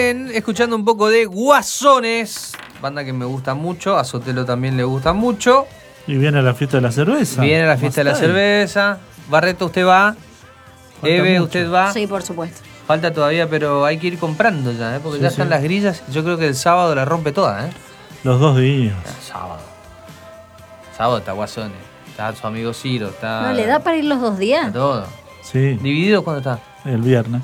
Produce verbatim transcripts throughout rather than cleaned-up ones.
también escuchando un poco de Guasones, banda que me gusta mucho, a Sotelo también le gusta mucho. Y viene la fiesta de la cerveza. Viene la fiesta de la cerveza. Barreto, ¿usted va? Eve, mucho. ¿usted va? Sí, por supuesto. Falta todavía, pero hay que ir comprando ya, ¿eh? Porque Sí, ya sí. están las grillas. Yo creo que el sábado la rompe toda, ¿eh? Los dos días. Sábado. Sábado está Guasones. Está su amigo Ciro. Está... ¿No le da para ir los dos días? Está todo. Sí. ¿Dividido cuándo está? El viernes.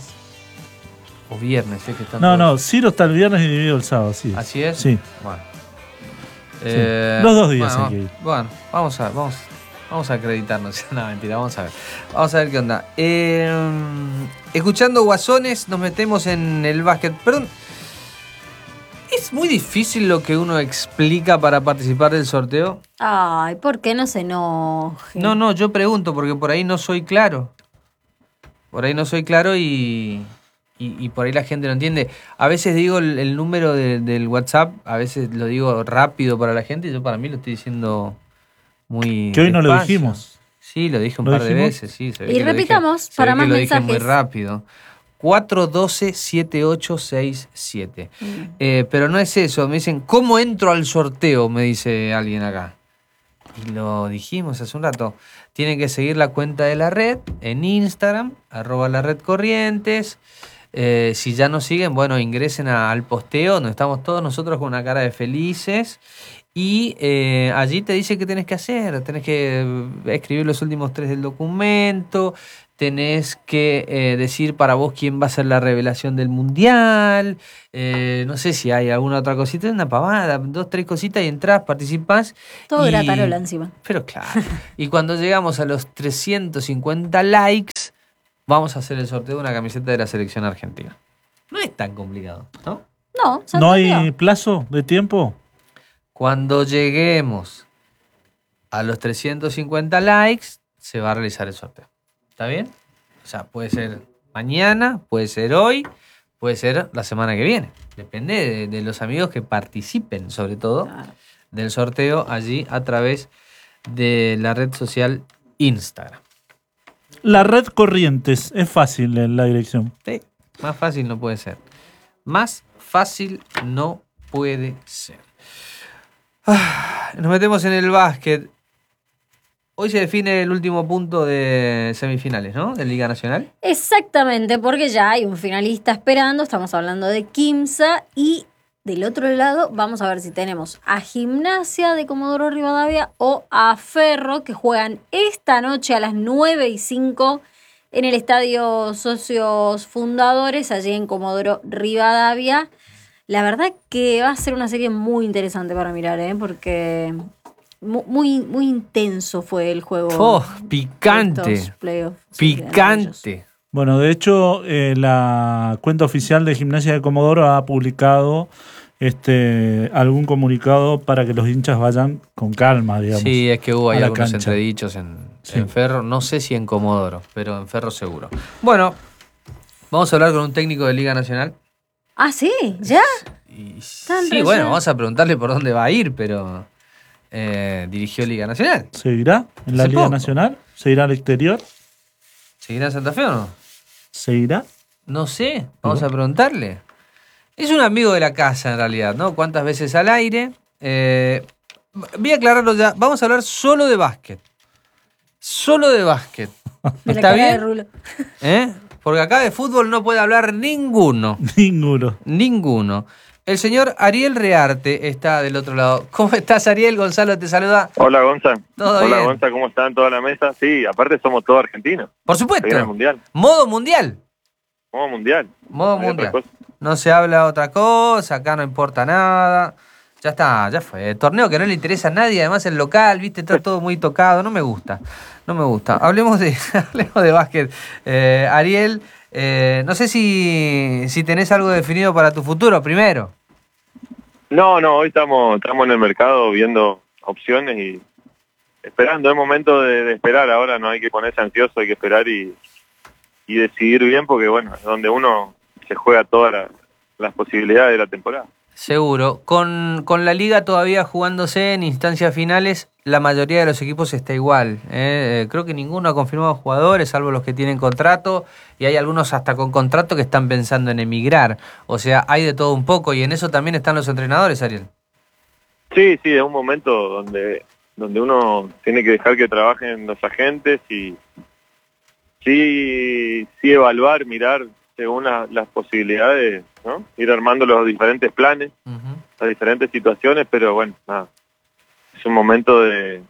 O viernes, es que están No, todos. no, Ciro está el viernes y dividido el sábado, sí. ¿Así es? Sí. Bueno. Sí. Eh, Los dos días bueno, hay que ir. Bueno, vamos a, vamos, vamos a acreditarnos. No, mentira, vamos a ver. Vamos a ver qué onda. Eh, escuchando Guasones, nos metemos en el básquet. Perdón. ¿Es muy difícil lo que uno explica para participar del sorteo? Ay, ¿por qué no se enoje? No, no, yo pregunto porque por ahí no soy claro. Por ahí no soy claro y, y, y por ahí la gente no entiende. A veces digo el, el número de, del WhatsApp, a veces lo digo rápido para la gente y yo para mí lo estoy diciendo muy Que hoy no lo despacio. dijimos. Sí, lo dije un ¿Lo par de dijimos? veces, sí. Se ve Y que lo repitamos dije- se para ve más que lo dije muy mensajes. rápido. cuatro uno dos, siete ocho seis siete. Mm. Eh, pero no es eso, me dicen, ¿cómo entro al sorteo? Me dice alguien acá. Y lo dijimos hace un rato. Tienen que seguir la cuenta de la red en Instagram, arroba la red Corrientes. Eh, si ya nos siguen, bueno, ingresen a- al posteo, donde estamos todos nosotros con una cara de felices. Y eh, allí te dice qué tenés que hacer. Tenés que eh, escribir los últimos tres del documento. Tenés que eh, decir para vos quién va a ser la revelación del mundial. Eh, no sé si hay alguna otra cosita, una pavada, dos, tres cositas y entras, participás. Todo y... gratarola encima. Pero claro. Y cuando llegamos a los trescientos cincuenta likes, vamos a hacer el sorteo de una camiseta de la selección argentina. No es tan complicado, ¿no? No, se ¿No entendió. hay plazo de tiempo? Cuando lleguemos a los trescientos cincuenta likes, se va a realizar el sorteo. ¿Está bien? O sea, puede ser mañana, puede ser hoy, puede ser la semana que viene. Depende de, de los amigos que participen, sobre todo, Claro. del sorteo allí a través de la red social Instagram. La red Corrientes. Es fácil en la dirección. Sí, más fácil no puede ser. Más fácil no puede ser. Ah, nos metemos en el básquet. Hoy se define el último punto de semifinales, ¿no? De Liga Nacional. Exactamente, porque ya hay un finalista esperando. Estamos hablando de Quimsa. Y del otro lado vamos a ver si tenemos a Gimnasia de Comodoro Rivadavia o a Ferro, que juegan esta noche a las nueve y cinco en el Estadio Socios Fundadores, allí en Comodoro Rivadavia. La verdad que va a ser una serie muy interesante para mirar, ¿eh? Porque mu- muy, muy intenso fue el juego. ¡Oh, de picante! estos playoffs. Sí, de ellos. ¡Picante! Bueno, de hecho, eh, la cuenta oficial de Gimnasia de Comodoro ha publicado este algún comunicado para que los hinchas vayan con calma, digamos. Sí, es que hubo a ahí la algunos cancha. entredichos en, Sí. en Ferro. No sé si en Comodoro, pero en Ferro seguro. Bueno, vamos a hablar con un técnico de Liga Nacional. Ah, sí, ya. Y, Tan sí, relleno. bueno, vamos a preguntarle por dónde va a ir, pero eh, dirigió Liga Nacional. ¿Seguirá en la Hace Liga poco. Nacional? ¿Seguirá al exterior? ¿Seguirá en Santa Fe o no? ¿Seguirá? No sé, vamos a preguntarle. Es un amigo de la casa en realidad, ¿no? ¿Cuántas veces al aire? Eh, voy a aclararlo ya. Vamos a hablar solo de básquet. Solo de básquet. De la ¿Está cara de bien? Rulo. ¿Eh? Porque acá de fútbol no puede hablar ninguno. Ninguno. Ninguno. El señor Ariel Rearte está del otro lado. ¿Cómo estás, Ariel? Gonzalo te saluda. Hola, Gonza. ¿Todo Hola, bien? Gonza, ¿cómo están? ¿Toda la mesa? Sí, aparte somos todos argentinos. Por Se viene el supuesto. Mundial. Modo mundial. Modo Mundial. Modo No hay otra mundial. cosa. No se habla otra cosa, acá no importa nada. Ya está, ya fue. Torneo que no le interesa a nadie, además el local, viste, está todo muy tocado. No me gusta, no me gusta. Hablemos de, hablemos de básquet. Eh, Ariel, eh, no sé si, si tenés algo definido para tu futuro primero. No, no, hoy estamos, estamos en el mercado viendo opciones y esperando. Es momento de, de esperar ahora, no hay que ponerse ansioso, hay que esperar y, y decidir bien porque, bueno, es donde uno se juega todas la- las posibilidades de la temporada. Seguro. Con, con la liga todavía jugándose en instancias finales, la mayoría de los equipos está igual. ¿eh? Creo que ninguno ha confirmado jugadores, salvo los que tienen contrato, y hay algunos hasta con contrato que están pensando en emigrar. O sea, hay de todo un poco, y en eso también están los entrenadores, Ariel. Sí, sí, es un momento donde, donde uno tiene que dejar que trabajen los agentes y sí, sí evaluar, mirar según la, las posibilidades, ¿no? Ir armando los diferentes planes, Uh-huh. las diferentes situaciones, pero bueno, nada, es un momento de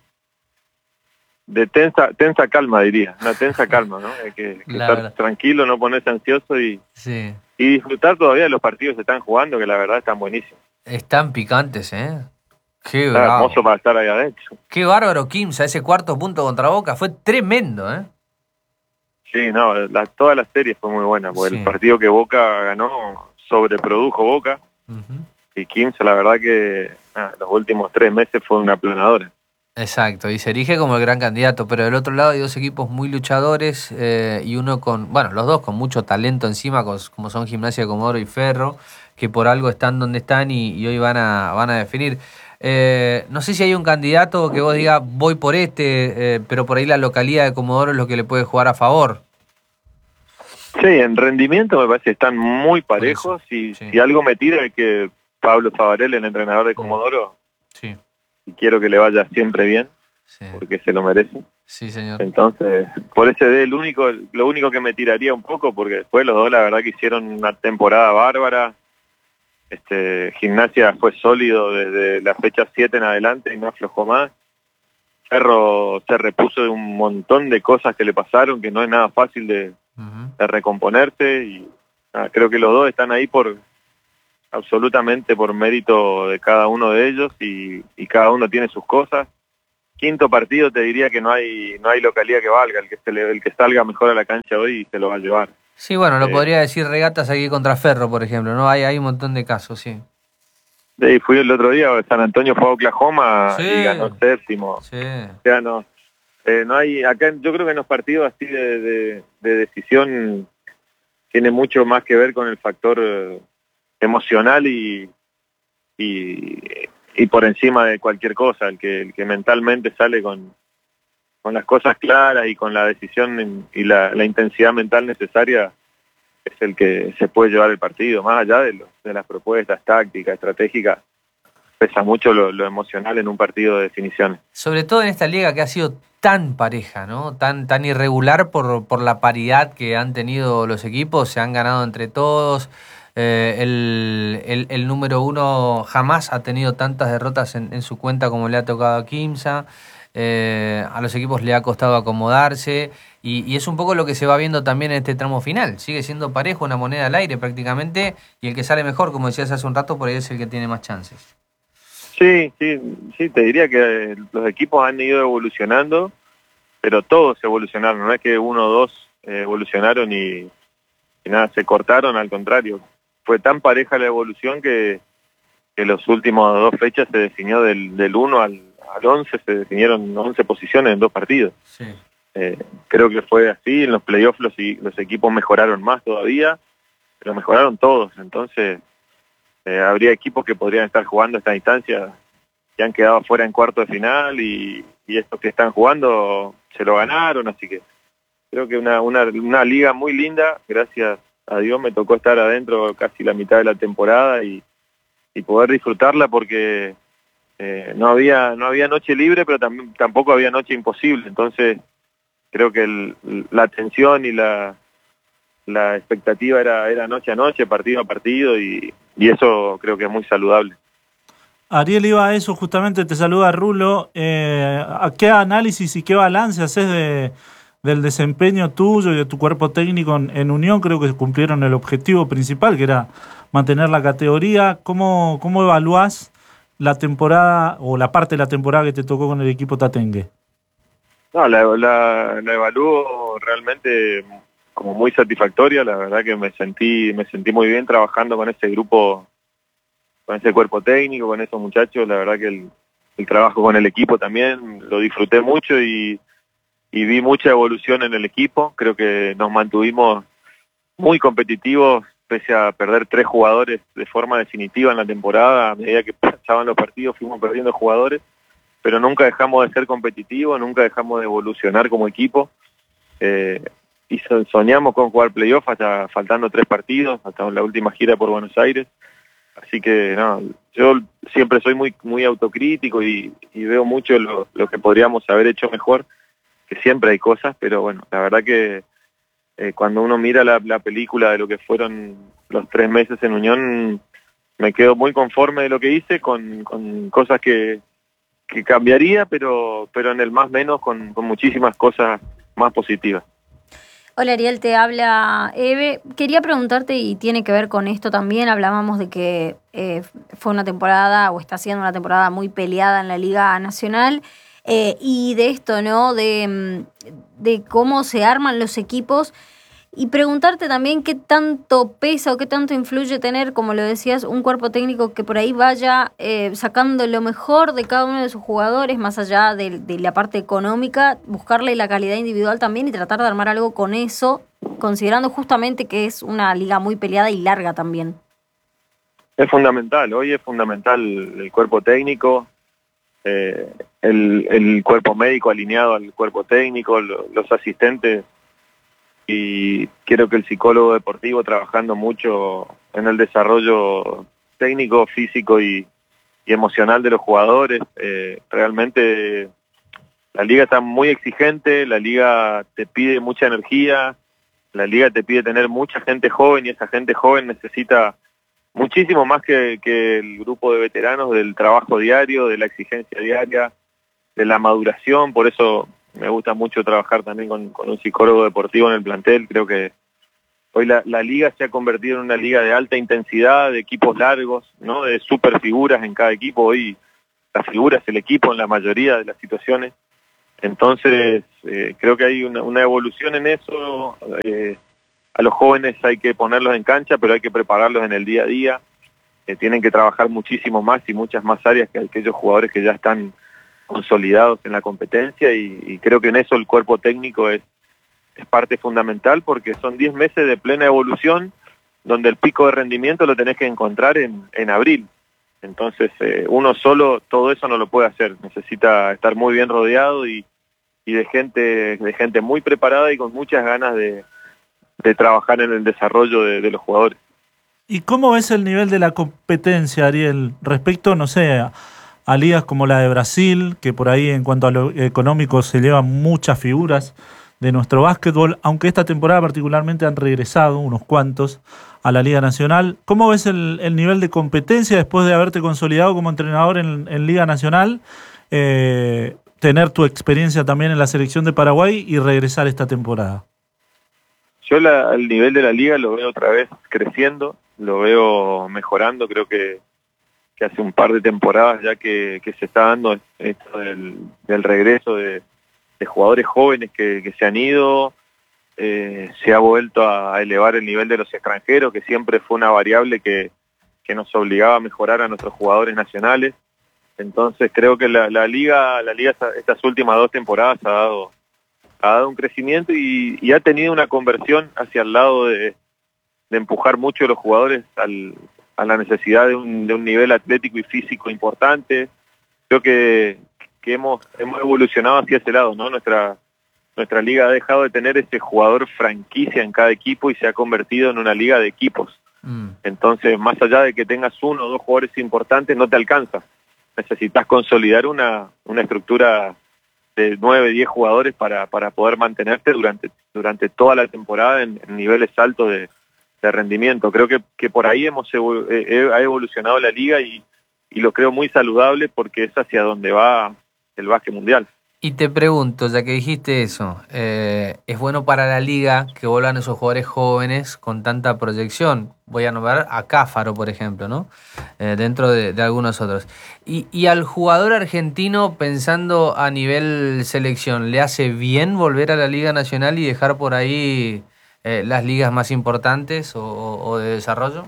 de tensa tensa calma, diría, una tensa calma, ¿no? Hay que, que estar verdad. tranquilo, no ponerse ansioso y, Sí. y disfrutar todavía de los partidos que están jugando, que la verdad están buenísimos. Están picantes, ¿eh? Qué Está bravo. hermoso para estar ahí adentro. Qué bárbaro Quimsa, ese cuarto punto contra Boca, fue tremendo, ¿eh? Sí, no, la, toda la serie fue muy buena, porque Sí. el partido que Boca ganó sobreprodujo Boca, Uh-huh. y Quimsa la verdad que ah, los últimos tres meses fue una aplanadora. Exacto, y se erige como el gran candidato, pero del otro lado hay dos equipos muy luchadores eh, y uno con, bueno, los dos con mucho talento encima, con- como son Gimnasia de Comodoro y Ferro, que por algo están donde están y, y hoy van a, van a definir. Eh, no sé si hay un candidato que vos digas, voy por este, eh, pero por ahí la localidad de Comodoro es lo que le puede jugar a favor. Sí, en rendimiento me parece que están muy parejos, y sí. si algo me tira es que Pablo Favarel, el entrenador de Comodoro, Sí, y quiero que le vaya siempre bien, sí, porque se lo merece. sí, señor. Entonces, por ese de el único, lo único que me tiraría un poco, porque después los dos la verdad que hicieron una temporada bárbara. Este, Gimnasia fue sólido desde la fecha siete en adelante y no aflojó más. Ferro se repuso de un montón de cosas que le pasaron, que no es nada fácil de, Uh-huh. de recomponerse, y ah, creo que los dos están ahí por absolutamente por mérito de cada uno de ellos, y, y cada uno tiene sus cosas. Quinto partido te diría que no hay no hay localidad que valga, el que se le, el que salga mejor a la cancha hoy se lo va a llevar. Sí, bueno, lo Eh, podría decir Regatas aquí contra Ferro, por ejemplo, ¿no? Hay, hay un montón de casos, sí. Sí, fui el otro día, San Antonio fue a Oklahoma Sí. y ganó séptimo. Sí. O sea, no, eh, no hay, acá yo creo que en los partidos así de, de, de decisión tiene mucho más que ver con el factor eh, emocional y, y, y por encima de cualquier cosa, el que, el que mentalmente sale con, con las cosas claras y con la decisión y la, la intensidad mental necesaria es el que se puede llevar el partido, más allá de, lo, de las propuestas tácticas, estratégicas. Pesa mucho lo, lo emocional en un partido de definiciones. Sobre todo en esta liga que ha sido tan pareja, ¿no? Tan, tan irregular por, por la paridad que han tenido los equipos, se han ganado entre todos. Eh, el, el, el número uno jamás ha tenido tantas derrotas en, en su cuenta como le ha tocado a Quimsa. Eh, a los equipos le ha costado acomodarse y, y es un poco lo que se va viendo también en este tramo final. Sigue siendo parejo, una moneda al aire prácticamente, y el que sale mejor, como decías hace un rato, por ahí es el que tiene más chances. Sí, sí, sí, te diría que los equipos han ido evolucionando, pero todos evolucionaron, no es que uno o dos eh, evolucionaron y, y nada, se cortaron, al contrario. Fue tan pareja la evolución que, que los últimos dos fechas se definió del, del uno al, al once, se definieron once posiciones en dos partidos. Sí. Eh, creo que fue así, en los playoffs los, los equipos mejoraron más todavía, pero mejoraron todos, entonces eh, habría equipos que podrían estar jugando esta instancia que han quedado fuera en cuarto de final, y, y estos que están jugando se lo ganaron, así que creo que una, una, una liga muy linda. Gracias a Dios me tocó estar adentro casi la mitad de la temporada y, y poder disfrutarla, porque eh, no había no había noche libre, pero tam tampoco había noche imposible, entonces creo que el, la tensión y la, la expectativa era, era noche a noche, partido a partido, y, y eso creo que es muy saludable. Ariel, iba a eso justamente, te saluda Rulo. Eh, ¿a qué análisis y qué balance haces de, del desempeño tuyo y de tu cuerpo técnico en, en Unión? Creo que cumplieron el objetivo principal, que era mantener la categoría. ¿Cómo, cómo evaluás la temporada o la parte de la temporada que te tocó con el equipo tatengue? No, la, la, la evalúo realmente como muy satisfactoria. La verdad que me sentí me sentí muy bien trabajando con ese grupo, con ese cuerpo técnico, con esos muchachos. La verdad que el, el trabajo con el equipo también lo disfruté mucho, y, y vi mucha evolución en el equipo. Creo que nos mantuvimos muy competitivos pese a perder tres jugadores de forma definitiva en la temporada, a medida que pasaban los partidos fuimos perdiendo jugadores, pero nunca dejamos de ser competitivos, nunca dejamos de evolucionar como equipo. Eh, y so, soñamos con jugar playoff hasta faltando tres partidos, hasta la última gira por Buenos Aires. Así que no, yo siempre soy muy muy autocrítico y, y veo mucho lo, lo que podríamos haber hecho mejor, que siempre hay cosas, pero bueno, la verdad que eh, cuando uno mira la, la película de lo que fueron los tres meses en Unión, me quedo muy conforme de lo que hice, con, con cosas que, que cambiaría, pero, pero en el más menos con, con muchísimas cosas más positivas. Hola Ariel, te habla Eve. Quería preguntarte, y tiene que ver con esto también, hablábamos de que eh, fue una temporada, o está siendo una temporada muy peleada en la Liga Nacional, eh, y de esto, ¿no? De, de cómo se arman los equipos, y preguntarte también qué tanto pesa o qué tanto influye tener, como lo decías, un cuerpo técnico que por ahí vaya eh, sacando lo mejor de cada uno de sus jugadores, más allá de, de la parte económica, buscarle la calidad individual también y tratar de armar algo con eso, considerando justamente que es una liga muy peleada y larga también. Es fundamental, hoy es fundamental el cuerpo técnico, eh, el, el cuerpo médico alineado al cuerpo técnico, lo, los asistentes, y creo que el psicólogo deportivo trabajando mucho en el desarrollo técnico, físico y, y emocional de los jugadores. Eh, realmente la liga está muy exigente, la liga te pide mucha energía, la liga te pide tener mucha gente joven, y esa gente joven necesita muchísimo más que, que el grupo de veteranos, del trabajo diario, de la exigencia diaria, de la maduración. Por eso me gusta mucho trabajar también con, con un psicólogo deportivo en el plantel. Creo que hoy la, la liga se ha convertido en una liga de alta intensidad, de equipos largos, ¿no? De super figuras en cada equipo. Hoy la figura es el equipo en la mayoría de las situaciones. Entonces eh, creo que hay una, una evolución en eso. Eh, a los jóvenes hay que ponerlos en cancha, pero hay que prepararlos en el día a día. Eh, tienen que trabajar muchísimo más y muchas más áreas que aquellos jugadores que ya están consolidados en la competencia, y, y creo que en eso el cuerpo técnico es, es parte fundamental, porque son diez meses de plena evolución, donde el pico de rendimiento lo tenés que encontrar en, en abril. Entonces eh, uno solo todo eso no lo puede hacer, necesita estar muy bien rodeado y, y de gente de gente muy preparada y con muchas ganas de, de trabajar en el desarrollo de, de los jugadores. ¿Y cómo ves el nivel de la competencia, Ariel, respecto, no sé, a, a ligas como la de Brasil, que por ahí en cuanto a lo económico se llevan muchas figuras de nuestro básquetbol, aunque esta temporada particularmente han regresado unos cuantos a la Liga Nacional? ¿Cómo ves el, el nivel de competencia después de haberte consolidado como entrenador en, en Liga Nacional, eh, tener tu experiencia también en la selección de Paraguay y regresar esta temporada? Yo la, el nivel de la liga lo veo otra vez creciendo, lo veo mejorando. Creo que, que hace un par de temporadas ya que, que se está dando esto del, del regreso de, de jugadores jóvenes que, que se han ido. Eh, se ha vuelto a elevar el nivel de los extranjeros, que siempre fue una variable que, que nos obligaba a mejorar a nuestros jugadores nacionales. Entonces creo que la, la liga, la liga estas últimas dos temporadas ha dado, ha dado un crecimiento y, y ha tenido una conversión hacia el lado de, de empujar mucho a los jugadores al, a la necesidad de un, de un nivel atlético y físico importante. Creo que, que hemos, hemos evolucionado hacia ese lado, ¿no? Nuestra Nuestra liga ha dejado de tener ese jugador franquicia en cada equipo y se ha convertido en una liga de equipos. Mm. Entonces, más allá de que tengas uno o dos jugadores importantes, no te alcanza. Necesitas consolidar una, una estructura de nueve, diez jugadores para, para poder mantenerte durante, durante toda la temporada en, en niveles altos de, de rendimiento. Creo que, que por ahí hemos evol eh, ha evolucionado la liga y, y lo creo muy saludable, porque es hacia donde va el básquet mundial. Y te pregunto, ya que dijiste eso, eh, ¿es bueno para la liga que vuelvan esos jugadores jóvenes con tanta proyección? Voy a nombrar a Cáfaro, por ejemplo, ¿no? Eh, dentro de, de algunos otros. Y, y al jugador argentino, pensando a nivel selección, ¿le hace bien volver a la Liga Nacional y dejar por ahí eh, las ligas más importantes o, o de desarrollo?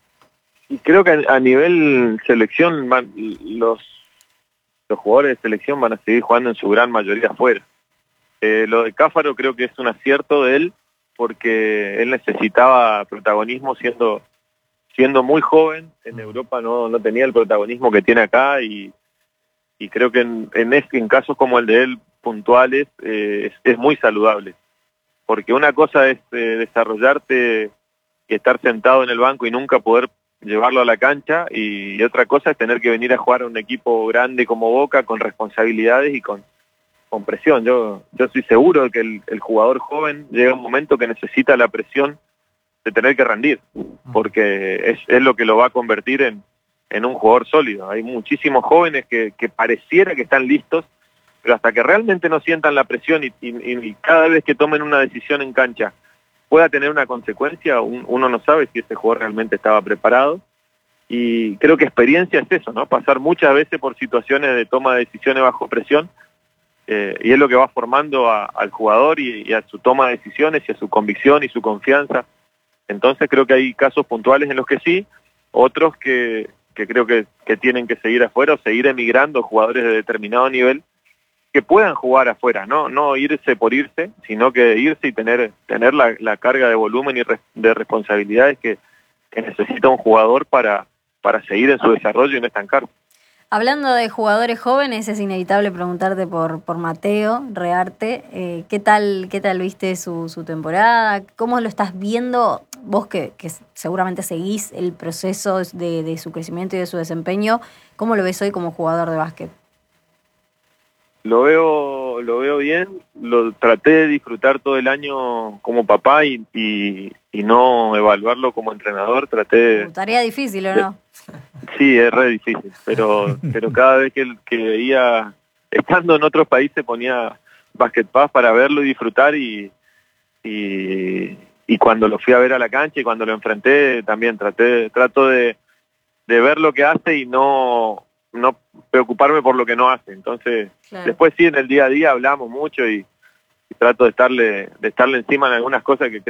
Y creo que a, a nivel selección man, los... los jugadores de selección van a seguir jugando en su gran mayoría afuera. Eh, lo de Cáfaro creo que es un acierto de él, porque él necesitaba protagonismo siendo, siendo muy joven. En Europa no, no tenía el protagonismo que tiene acá y, y creo que en, en, este, en casos como el de él, puntuales, eh, es, es muy saludable. Porque una cosa es eh, desarrollarte y estar sentado en el banco y nunca poder llevarlo a la cancha, y otra cosa es tener que venir a jugar a un equipo grande como Boca, con responsabilidades y con, con presión. Yo, yo estoy seguro de que el, el jugador joven llega un momento que necesita la presión de tener que rendir, porque es, es lo que lo va a convertir en, en un jugador sólido. Hay muchísimos jóvenes que, que pareciera que están listos, pero hasta que realmente no sientan la presión y, y, y cada vez que tomen una decisión en cancha pueda tener una consecuencia, un, uno no sabe si ese jugador realmente estaba preparado. Y creo que experiencia es eso, ¿no? Pasar muchas veces por situaciones de toma de decisiones bajo presión, eh, y es lo que va formando a, al jugador y, y a su toma de decisiones y a su convicción y su confianza. Entonces creo que hay casos puntuales en los que sí, otros que, que creo que, que tienen que seguir afuera o seguir emigrando jugadores de determinado nivel que puedan jugar afuera, no no irse por irse, sino que irse y tener tener la, la carga de volumen y re, de responsabilidades que, que necesita un jugador para, para seguir en su desarrollo y no estancar. Hablando de jugadores jóvenes, es inevitable preguntarte por, por Mateo Rearte. Eh, ¿qué tal, qué tal viste su, su temporada? ¿Cómo lo estás viendo vos que, que seguramente seguís el proceso de, de su crecimiento y de su desempeño? ¿Cómo lo ves hoy como jugador de básquet? Lo veo, lo veo bien, lo traté de disfrutar todo el año como papá y, y, y no evaluarlo como entrenador, traté de... Tarea difícil, ¿o no? Sí, es re difícil, pero, pero cada vez que, que veía, estando en otros países, ponía Basket Pass para verlo y disfrutar, y, y, y cuando lo fui a ver a la cancha y cuando lo enfrenté, también traté, trato de, de ver lo que hace y no... no preocuparme por lo que no hace. Entonces, claro, después sí, en el día a día hablamos mucho y, y trato de estarle de estarle encima en algunas cosas que